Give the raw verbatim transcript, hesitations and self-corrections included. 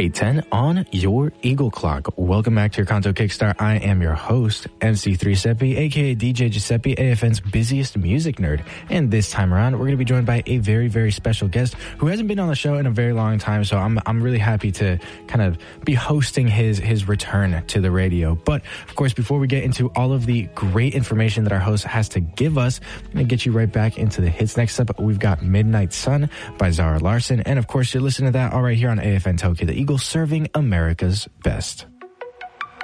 eight ten on your Eagle Clock. Welcome back to your Kanto Kickstart. I am your host, M C three Seppi, aka D J Giuseppe, A F N's busiest music nerd. And this time around, we're going to be joined by a very, very special guest who hasn't been on the show in a very long time. So I'm I'm really happy to kind of be hosting his his return to the radio. But of course, before we get into all of the great information that our host has to give us, I'm going to get you right back into the hits. Next up, we've got Midnight Sun by Zara Larsson. And of course, you're listening to that all right here on A F N Tokyo, the Eagle serving America's best.